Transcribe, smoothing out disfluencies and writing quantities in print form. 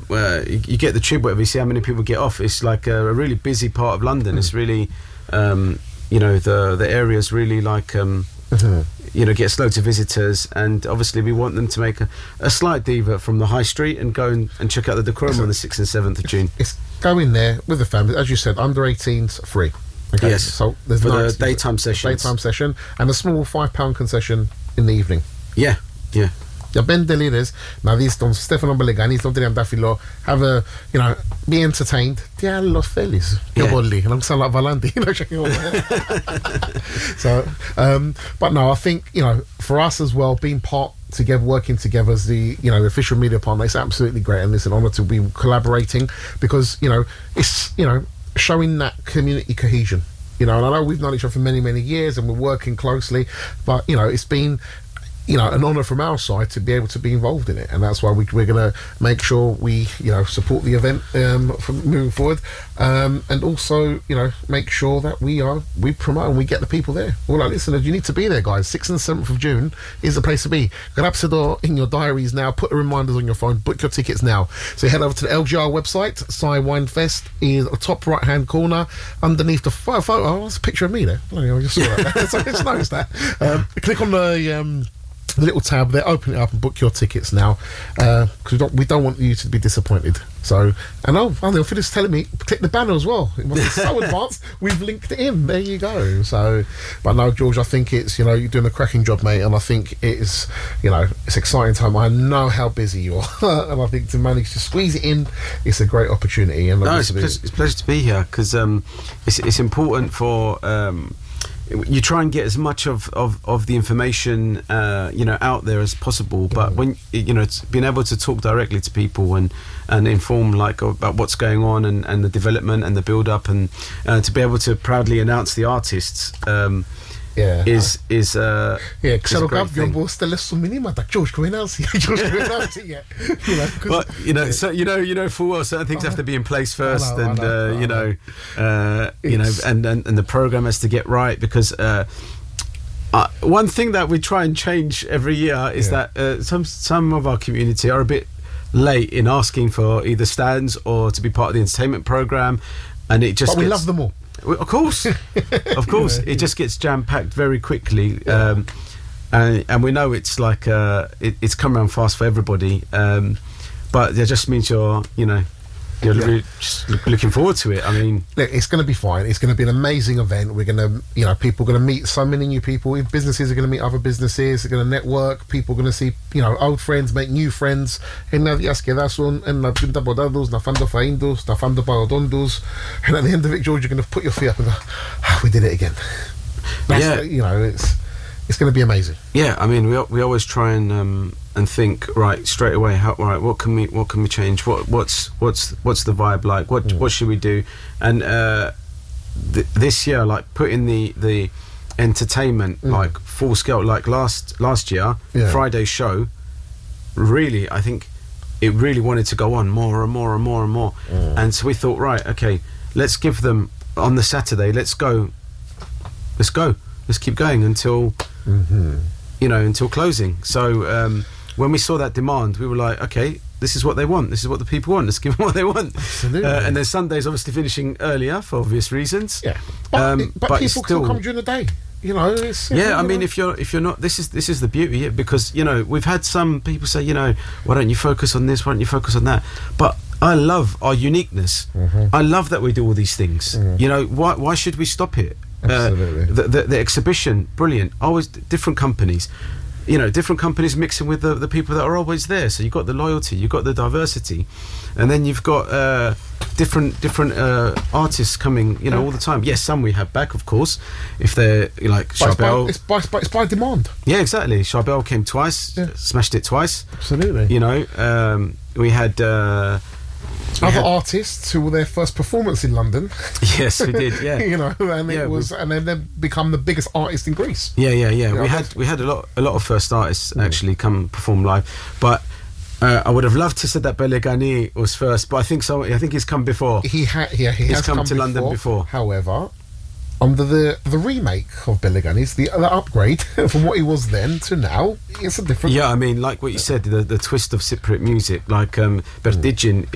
you get the tube, whatever. You see how many people get off. It's like a really busy part of London. It's really, the area's really like. Gets loads of visitors, and obviously we want them to make a slight divert from the high street and go and check out the Decorum on the 6th and 7th of June. It's go in there with the family, as you said, under 18s free. Okay? Yes, so there's for the daytime session, and a small £5 concession in the evening. Yeah. Ja ben delires, na diston Stefano Bellegani, don't Dafilo, have be entertained. Dia los feliz. Bolli, and I'm sound like Valandi, So, but no, I think, for us as well, being together, working together as the official media partner, it's absolutely great, and it's an honour to be collaborating because it's showing that community cohesion. And I know we've known each other for many, many years, and we're working closely, but it's been an honour from our side to be able to be involved in it, and that's why we're going to make sure we support the event from moving forward, and also make sure that we promote and we get the people there. Well, listeners, you need to be there, guys. 6th and 7th of June is the place to be. Grab it in your diaries now, put the reminders on your phone, book your tickets now. So head over to the LGR website. Cy Wine Fest is top right hand corner underneath the photo. Oh, that's a picture of me there. I just saw that. So I just noticed that. Click on the little tab there, open it up and book your tickets now, because we don't want you to be disappointed. So, and Philip's telling me click the banner as well. It must be so advanced. We've linked it in. There you go. So, but no, George, I think it's you're doing a cracking job, mate, and I think it's it's exciting time. I know how busy you are, and I think to manage to squeeze it in, it's a great opportunity. And it's a pleasure to be here because it's important for. You try and get as much of the information out there as possible, but when it's being able to talk directly to people and inform about what's going on and the development and the build up and to be able to proudly announce the artists is a great thing. Well, so full well certain things have to be in place first, and the program has to get right, because one thing that we try and change every year is that some of our community are a bit late in asking for either stands or to be part of the entertainment program, and it just we love them all. Of course. It just gets jam-packed very quickly, and we know it's like it's come around fast for everybody, but it just means you're really just looking forward to it. I mean, look, it's going to be fine. It's going to be an amazing event. We're going to, people are going to meet so many new people. Businesses are going to meet other businesses. They're going to network. People are going to see, old friends, make new friends. And at the end of it, George, you're going to put your feet up and go, we did it again. It's going to be amazing. Yeah, I mean, we always try and think straight away. What can we change? What's the vibe like? What should we do? And this year, putting the entertainment full scale, like last year, Friday's show. Really, I think it really wanted to go on more and more and more and more. And so we thought, okay, let's give them on the Saturday. Let's go. Let's keep going until until closing. So when we saw that demand, we were like, okay, this is what they want. This is what the people want. Let's give them what they want. Absolutely. And then Sunday's obviously finishing earlier for obvious reasons. Yeah, but people still come during the day. I mean, if you're not, this is the beauty, because we've had some people say, why don't you focus on this? Why don't you focus on that? But I love our uniqueness. I love that we do all these things. Why should we stop it? Absolutely. The exhibition, brilliant. Always different companies. Different companies mixing with the people that are always there. So you've got the loyalty, you've got the diversity, and then you've got different artists coming, all the time. Yes, some we have back, of course, if they're like Charbel. It's by demand. Yeah, exactly. Charbel came twice, smashed it twice. Absolutely. We had other artists who were their first performance in London. Yes, we did. Yeah, and then they become the biggest artist in Greece. Yeah. We had a lot of first artists actually come perform live, but I would have loved to say that Bellegani was first, but I think he's come before. He has come to London before. However, under the remake of Bellegani's, the upgrade from what he was then to now, it's a different. Yeah, I mean, like what you said, the twist of Cypriot music, like Berdigin